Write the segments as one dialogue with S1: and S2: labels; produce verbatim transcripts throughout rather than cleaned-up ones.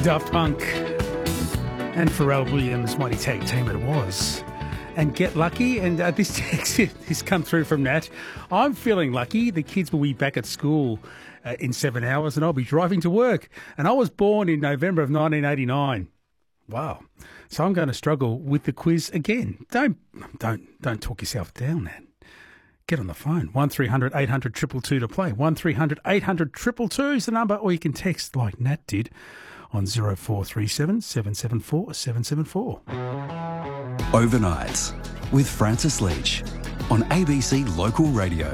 S1: Daft Punk and Pharrell Williams, mighty tag team it was. And Get Lucky, and uh, this text has come through from Nat. I'm feeling lucky. The kids will be back at school uh, in seven hours and I'll be driving to work. And I was born in November of nineteen eighty-nine. Wow. So I'm going to struggle with the quiz again. Don't don't don't talk yourself down, Nat. Get on the phone. one three hundred eight hundred two two two to play. one three hundred eight hundred two two two is the number, or you can text like Nat did on zero four three seven seven seven four seven seven four.
S2: Overnights with Francis Leach on A B C Local Radio.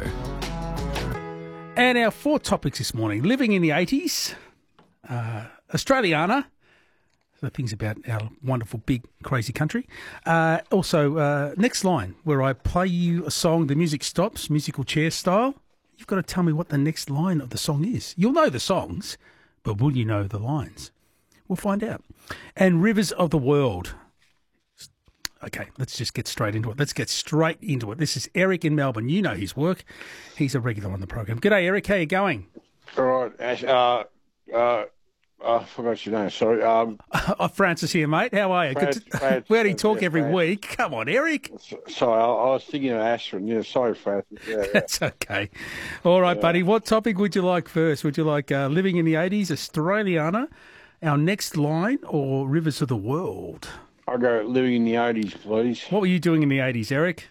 S1: And our four topics this morning: living in the eighties, uh, Australiana, the things about our wonderful, big, crazy country. Uh, also, uh, next line, where I play you a song, the music stops, musical chair style. You've got to tell me what the next line of the song is. You'll know the songs, but will you know the lines? We'll find out. And Rivers of the World. Okay, let's just get straight into it. Let's get straight into it. This is Eric in Melbourne. You know his work. He's a regular on the program. G'day, Eric. How you going?
S3: All right, Ash. Uh, uh, I forgot your name. Sorry. Um,
S1: oh, Francis here, mate. How are you?
S3: Francis,
S1: Good to,
S3: Francis,
S1: we only talk
S3: yeah,
S1: every
S3: Francis.
S1: week. Come on, Eric.
S3: Sorry, I, I was thinking of Ashton. Yeah, sorry, Francis. Yeah, yeah.
S1: That's okay. All right,
S3: Yeah.
S1: buddy. What topic would you like first? Would you like uh, living in the eighties, Australiana, our next line, or Rivers of the World?
S3: I'll go living in the eighties, please.
S1: What were you doing in the eighties, Eric?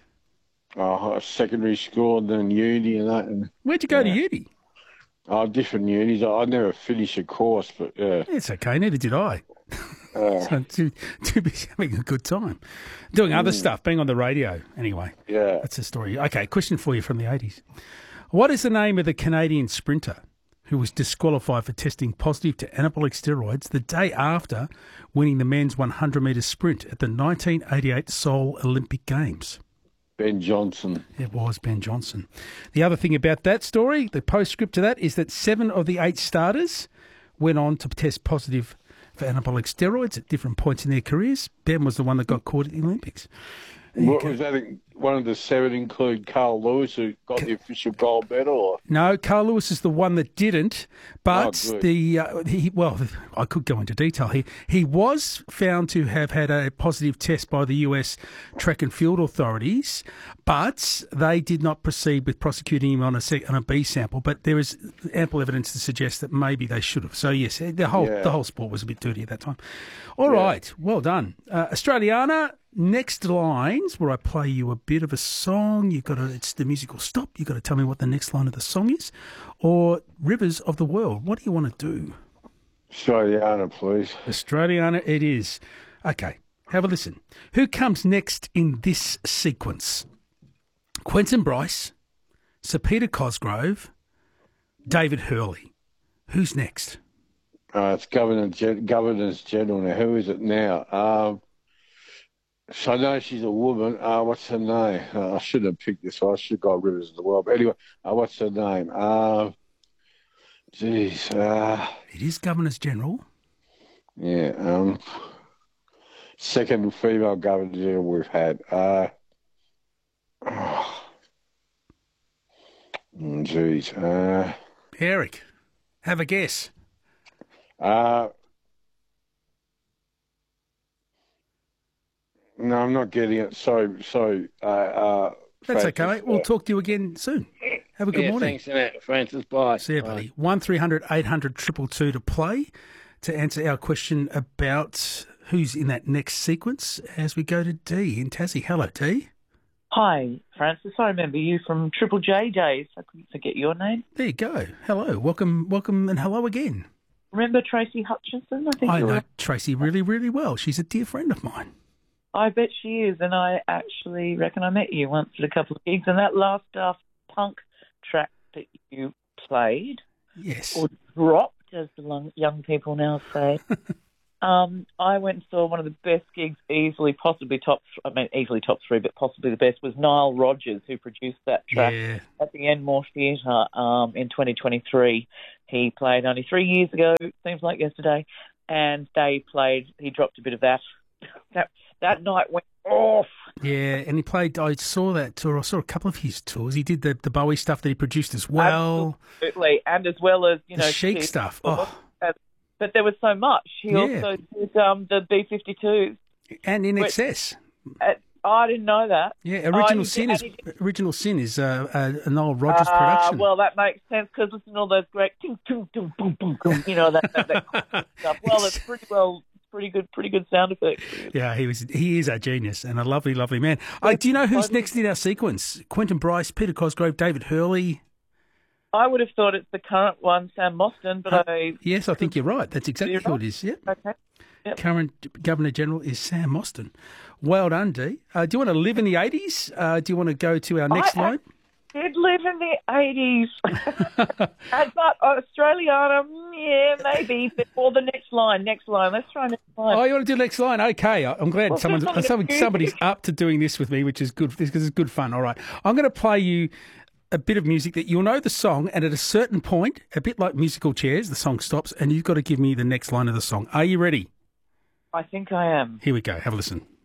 S3: Uh, secondary school and then uni and that. And,
S1: Where'd you go to
S3: Yeah.
S1: uni?
S3: uh, different unis. I, I never finished a course, but yeah.
S1: It's okay. Neither did I.
S3: Uh,
S1: So too, too busy having a good time. Doing other stuff, being on the radio. Anyway,
S3: yeah.
S1: that's the story. Okay, question for you from the eighties. What is the name of the Canadian sprinter who was disqualified for testing positive to anabolic steroids the day after winning the men's one hundred metre sprint at the nineteen eighty-eight Seoul Olympic Games?
S3: Ben Johnson.
S1: It was Ben Johnson. The other thing about that story, the postscript to that, is that seven of the eight starters went on to test positive for anabolic steroids at different points in their careers. Ben was the one that got caught at the Olympics. There you
S3: What
S1: go.
S3: was that? One of the seven include Carl Lewis, who got the official gold medal? Or?
S1: No, Carl Lewis is the one that didn't, but
S3: Oh, good.
S1: the uh, he well, I could go into detail here. He was found to have had a positive test by the U S track and field authorities, but they did not proceed with prosecuting him on a C- on a B sample. But there is ample evidence to suggest that maybe they should have. So yes, the whole
S3: Yeah.
S1: the whole sport was a bit dirty at that time. All
S3: Yeah.
S1: right, well done, uh, Australiana. Next lines, where I play you a bit of a song. You've got to, it's the musical stop. You've got to tell me what the next line of the song is. Or Rivers of the World. What do you want to do?
S3: Australiana, please.
S1: Australiana it is. Okay, have a listen. Who comes next in this sequence? Quentin Bryce, Sir Peter Cosgrove, David Hurley. Who's next?
S3: Uh, it's Governor Gen- Governors General now. Who is it now? Um, so I know she's a woman. Uh, what's her name? Uh, I should have picked this one. I should have got Rivers of the World. But anyway, uh, what's her name? Uh, geez. Uh,
S1: It is Governors General.
S3: yeah. Um, second female Governor General we've had. Uh, oh, geez. Uh,
S1: Eric, have a guess.
S3: uh, No, I'm not getting it. Sorry, sorry. Uh, uh,
S1: That's
S3: Francis,
S1: okay, mate. We'll
S3: uh,
S1: talk to you again soon. Have a good
S3: yeah,
S1: morning.
S3: Thanks for that, Francis. Bye.
S1: See you,
S3: Bye.
S1: buddy. one three hundred eight hundred two two two to play to answer our question about who's in that next sequence as we go to D in Tassie. Hello, D.
S4: Hi, Francis. I remember you from Triple J days. I couldn't forget your name.
S1: There you go. Hello. Welcome, welcome, and hello again.
S4: Remember Tracy Hutchinson? I think
S1: I
S4: you
S1: know
S4: were.
S1: Tracy really, really well. She's a dear friend of mine.
S4: I bet she is, and I actually reckon I met you once at a couple of gigs. And that last Daft Punk track that you played,
S1: Yes.
S4: or dropped, as the long, young people now say, um, I went and saw one of the best gigs, easily, possibly top, I mean, easily top three, but possibly the best, was Nile Rodgers, who produced that track
S1: Yeah.
S4: at the Enmore Theatre um, in twenty twenty-three. He played only three years ago, seems like yesterday, and they played, he dropped a bit of that. That that night went off.
S1: Yeah, and he played, I saw that tour, I saw a couple of his tours. He did the, the Bowie stuff that he produced as well.
S4: Absolutely, and as well as, you
S1: The
S4: know...
S1: Chic
S4: Keith-
S1: stuff. Oh.
S4: And but there was so much. He
S1: Yeah.
S4: also did um, the B fifty-twos.
S1: And In
S4: Which-
S1: Excess.
S4: Uh, I didn't know that.
S1: Yeah,
S4: Oh,
S1: Original
S4: he
S1: Sin
S4: did-
S1: is
S4: and he did-
S1: Original Sin is uh, uh, a Noel Rogers
S4: Ah,
S1: production.
S4: well, that makes sense because listen to all those great, ting, ting, ting, boom, boom, boom, you know, that, that, that stuff. Well, it's pretty well, pretty good, pretty good sound effects.
S1: Yeah, he was. He is a genius and a lovely, lovely man. Uh, do you know who's next in our sequence? Quentin Bryce, Peter Cosgrove, David Hurley.
S4: I would have thought it's the current one, Sam Mostyn, but
S1: Uh,
S4: I
S1: Yes, I think you're right. That's exactly
S4: You're
S1: who
S4: right.
S1: it is. Yeah.
S4: okay. Yep.
S1: Current Governor General is Sam Mostyn. Well done, Dee. Uh, do you want to live in the eighties? Uh, do you want to go to our next
S4: I,
S1: line?
S4: I did live in the eighties, but Australiana, mm, yeah, maybe. But, or the next line, next line. Let's try next line.
S1: Oh, you want to do next line? Okay, I- I'm glad
S4: Well,
S1: someone's,
S4: something
S1: someone,
S4: music.
S1: somebody's up to doing this with me, which is good because it's good fun. All right, I'm going to play you a bit of music that you'll know the song, and at a certain point, a bit like musical chairs, the song stops, and you've got to give me the next line of the song. Are you ready?
S4: I think I am.
S1: Here we go. Have a listen.